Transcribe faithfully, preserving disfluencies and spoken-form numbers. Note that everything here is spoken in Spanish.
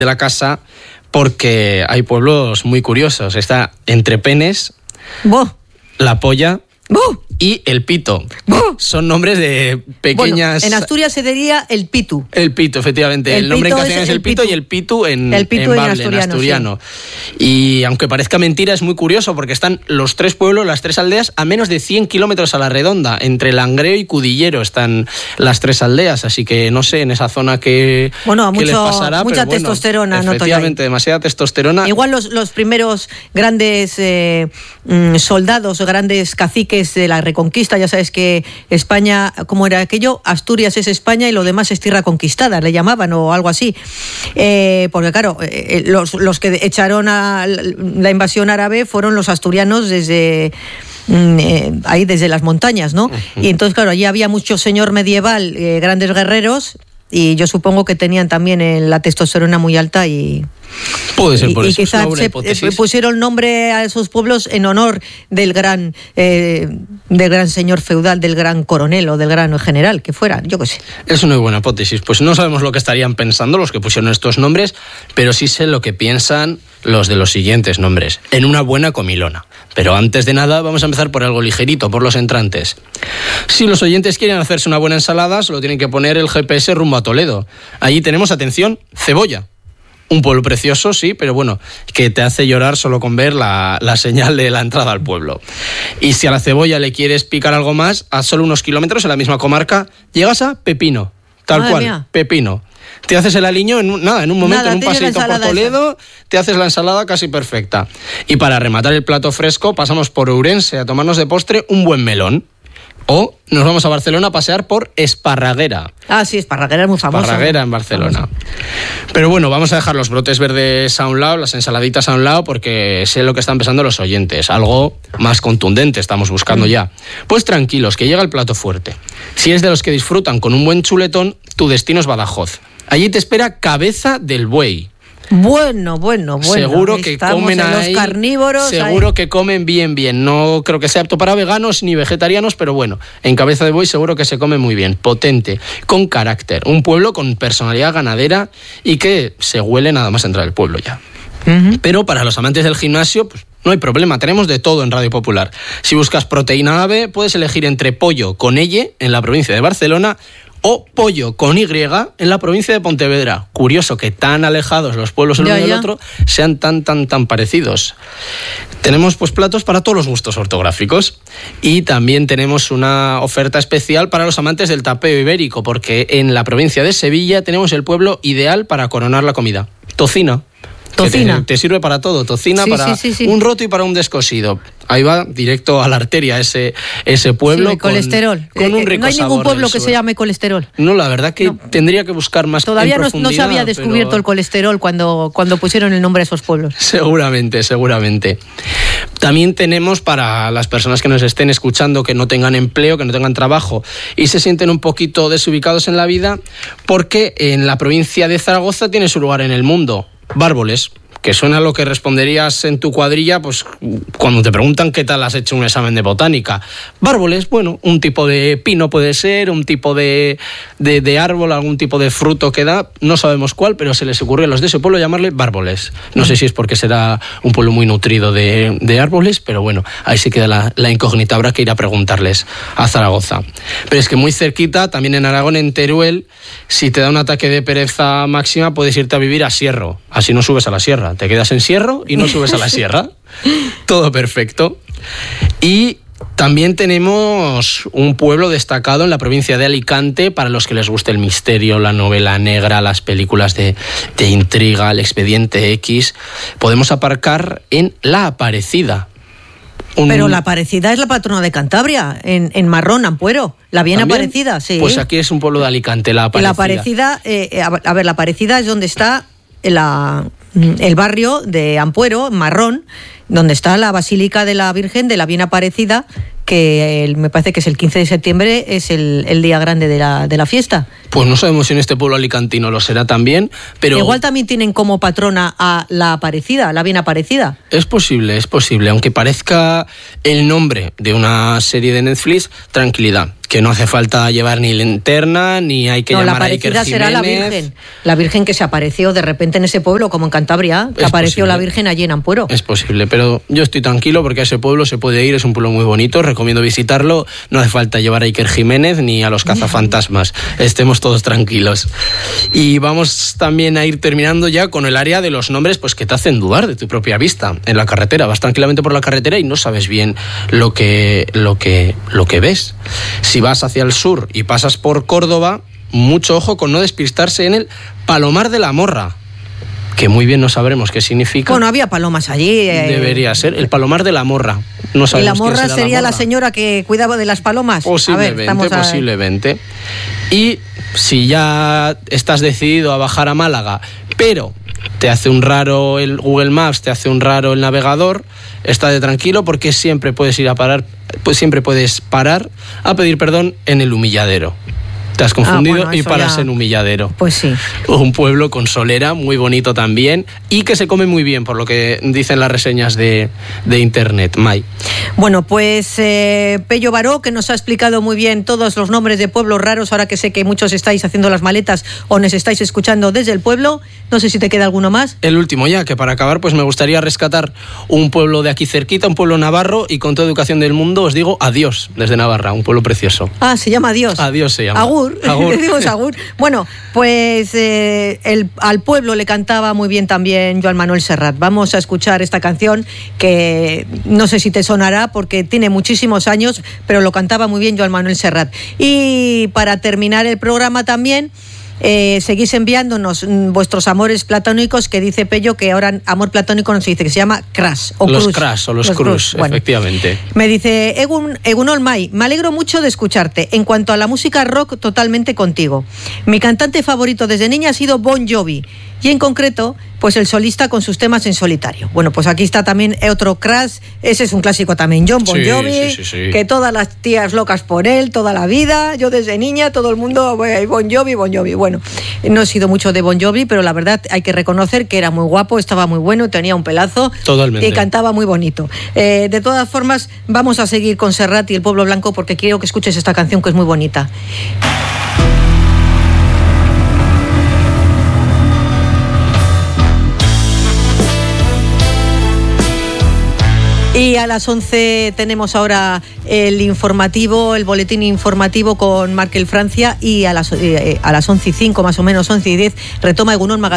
de la casa porque hay pueblos muy curiosos. Está Entrepenes, ¡Boh! La Polla ¡Boh! y El Pito. ¡Boh! Son nombres de pequeñas... Bueno, en Asturias se diría El Pitu. El Pito, efectivamente. El, El nombre en pito castellano es es El el Pito pitu. y El Pitu en, El pitu en en bable, asturiano, en asturiano. Y aunque parezca mentira, es muy curioso porque están los tres pueblos, las tres aldeas, a menos de cien kilómetros a la redonda. Entre Langreo y Cudillero están las tres aldeas, así que no sé en esa zona qué, Bueno, qué mucho, les pasará. mucha pero bueno, testosterona, noto yo ahí. efectivamente, demasiada testosterona. Igual los, los primeros grandes eh, mm, soldados o grandes caciques de la Reconquista, ya sabes que España, ¿cómo era aquello? Asturias es España y lo demás es tierra conquistada, le llamaban o algo así. Eh, porque claro, eh, los, los que echaron a la invasión árabe fueron los asturianos desde... Eh, ahí desde las montañas, ¿no? Uh-huh. Y entonces, claro, allí había mucho señor medieval, eh, grandes guerreros, y yo supongo que tenían también eh, la testosterona muy alta y... Puede ser por y, eso, y quizás se hipótesis. pusieron nombre a esos pueblos en honor del gran eh, del gran señor feudal, del gran coronel o del gran general, que fuera, yo qué sé. Es una buena hipótesis. Pues no sabemos lo que estarían pensando los que pusieron estos nombres, pero sí sé lo que piensan los de los siguientes nombres. En una buena comilona. Pero antes de nada vamos a empezar por algo ligerito, por los entrantes. Si los oyentes quieren hacerse una buena ensalada, solo tienen que poner el G P S rumbo a Toledo. Allí tenemos, atención, Cebolla. Un pueblo precioso, sí, pero bueno, que te hace llorar solo con ver la, la señal de la entrada al pueblo. Y si a la Cebolla le quieres picar algo más, a solo unos kilómetros en la misma comarca, llegas a Pepino, tal Madre cual, mía. Pepino. Te haces el aliño en un, nada, en un momento, Nada, en un tienes la paseíto por ensalada Toledo, te haces la ensalada casi perfecta. Y para rematar el plato fresco, pasamos por Ourense a tomarnos de postre un buen melón. O nos vamos a Barcelona a pasear por Esparraguera. Ah, sí, Esparraguera es muy famoso. Esparraguera en Barcelona. Famoso. Pero bueno, vamos a dejar los brotes verdes a un lado, las ensaladitas a un lado, porque sé lo que están pensando los oyentes. Algo más contundente estamos buscando mm. ya. Pues tranquilos, que llega el plato fuerte. Si eres de los que disfrutan con un buen chuletón, tu destino es Badajoz. Allí te espera Cabeza del Buey. Bueno, bueno, bueno. Seguro que Estamos comen en ahí, los carnívoros. seguro ahí. que comen bien, bien. No creo que sea apto para veganos ni vegetarianos, pero bueno, en Cabeza de Buey seguro que se come muy bien. Potente, con carácter. Un pueblo con personalidad ganadera y que se huele nada más entrar al pueblo ya. Uh-huh. Pero para los amantes del gimnasio, pues no hay problema, tenemos de todo en Radio Popular. Si buscas proteína ave, puedes elegir entre pollo con elle en la provincia de Barcelona o pollo con Y en la provincia de Pontevedra. Curioso que tan alejados los pueblos el uno del otro sean tan, tan, tan parecidos. Tenemos pues platos para todos los gustos ortográficos y también tenemos una oferta especial para los amantes del tapeo ibérico, porque en la provincia de Sevilla tenemos el pueblo ideal para coronar la comida. Tocina. Tocina. Te, te sirve para todo, tocina, sí, para sí, sí, sí. un roto y para un descosido. Ahí va directo a la arteria ese, ese pueblo. Sí, con colesterol. Con un rico no hay ningún sabor pueblo del que sur. se llame colesterol. No, la verdad que no. tendría que buscar más Todavía en no, profundidad, no se había descubierto pero... el colesterol cuando, cuando pusieron el nombre a esos pueblos. Seguramente, seguramente. También tenemos para las personas que nos estén escuchando, que no tengan empleo, que no tengan trabajo y se sienten un poquito desubicados en la vida, porque en la provincia de Zaragoza tiene su lugar en el mundo. Bárboles. Que suena lo que responderías en tu cuadrilla, pues cuando te preguntan qué tal has hecho un examen de botánica. Bárboles, bueno, un tipo de pino puede ser, un tipo de, de, de árbol, algún tipo de fruto que da, no sabemos cuál, pero se les ocurrió a los de ese pueblo llamarle bárboles. No sé si es porque será un pueblo muy nutrido de, de árboles, pero bueno, ahí sí queda la, la incógnita, habrá que ir a preguntarles a Zaragoza. Pero es que muy cerquita, también en Aragón, en Teruel, si te da un ataque de pereza máxima, puedes irte a vivir a Sierro, así no subes a la sierra. Te quedas en Sierro y no subes a la sierra. Todo perfecto. Y también tenemos un pueblo destacado en la provincia de Alicante para los que les guste el misterio, la novela negra, las películas de, de intriga, el Expediente X. Podemos aparcar en La Aparecida. Un... Pero La Aparecida es la patrona de Cantabria, en, en Marrón, Ampuero. La bien ¿También? Aparecida, sí. Pues aquí es un pueblo de Alicante, La Aparecida. La Aparecida, eh, a ver, La Aparecida es donde está la... el barrio de Ampuero, Marrón, donde está la Basílica de la Virgen de la Bien Aparecida, que el, me parece que es el quince de septiembre, es el, el día grande de la, de la fiesta. Pues no sabemos si en este pueblo alicantino lo será también, pero... Igual también tienen como patrona a la Aparecida, la bien Aparecida. Es posible, es posible, aunque parezca el nombre de una serie de Netflix, tranquilidad, que no hace falta llevar ni linterna, ni hay que no, llamar la a Iker Aparecida será la Virgen, la Virgen que se apareció de repente en ese pueblo, como en Cantabria, que es apareció posible. La Virgen allí en Ampuero. Es posible, pero yo estoy tranquilo porque a ese pueblo se puede ir, es un pueblo muy bonito, recomiendo visitarlo, no hace falta llevar a Iker Jiménez ni a los cazafantasmas, estemos todos tranquilos. Y vamos también a ir terminando ya con el área de los nombres pues que te hacen dudar de tu propia vista en la carretera. Vas tranquilamente por la carretera y no sabes bien lo que, lo que, lo que ves. Si vas hacia el sur y pasas por Córdoba, mucho ojo con no despistarse en el Palomar de la Morra, que muy bien no sabremos qué significa. Bueno, había palomas allí. Eh... Debería ser el Palomar de la Morra. No sabemos. ¿Y la morra quién será sería la, morra. la señora que cuidaba de las palomas? Posiblemente, a ver, posiblemente. A... Y si ya estás decidido a bajar a Málaga, pero te hace un raro el Google Maps, te hace un raro el navegador, estate tranquilo porque siempre puedes ir a parar, pues siempre puedes parar a pedir perdón en el Humilladero. Te has confundido ah, bueno, y paras ya... en Humilladero. Pues sí. Un pueblo con solera, muy bonito también, y que se come muy bien, por lo que dicen las reseñas de, de internet. May. Bueno, pues eh, Pello Baró, que nos ha explicado muy bien todos los nombres de pueblos raros, ahora que sé que muchos estáis haciendo las maletas o nos estáis escuchando desde el pueblo. No sé si te queda alguno más. El último ya, que para acabar, pues me gustaría rescatar un pueblo de aquí cerquita, un pueblo navarro, y con toda educación del mundo os digo adiós desde Navarra, un pueblo precioso. Ah, se llama Adiós. Adiós se llama. Agur. Agur. Decimos agur. Bueno, pues eh, el, al pueblo le cantaba muy bien también Joan Manuel Serrat. Vamos a escuchar esta canción que no sé si te sonará porque tiene muchísimos años, pero lo cantaba muy bien Joan Manuel Serrat. Y para terminar el programa también, Eh, seguís enviándonos mm, vuestros amores platónicos, que dice Pello que ahora amor platónico nos dice que se llama crush o los crush. crush o los, los crush, bueno, efectivamente. Me dice Egun, Egunol May, me alegro mucho de escucharte. En cuanto a la música rock, totalmente contigo. Mi cantante favorito desde niña ha sido Bon Jovi, y en concreto pues el solista con sus temas en solitario. Bueno, pues aquí está también otro crush, ese es un clásico también, John Bon Jovi, sí, sí, sí, sí. que todas las tías locas por él, toda la vida, yo desde niña, todo el mundo, Bon Jovi, Bon Jovi. Bueno, no he sido mucho de Bon Jovi, pero la verdad hay que reconocer que era muy guapo, estaba muy bueno, tenía un pelazo. Totalmente. Y cantaba muy bonito. Eh, de todas formas, vamos a seguir con Serrat y el Pueblo Blanco porque quiero que escuches esta canción que es muy bonita. Y a las once tenemos ahora el informativo, el boletín informativo con Markel Francia, y a las, eh, a las once y cinco, más o menos once y diez, retoma Egunon Magazine.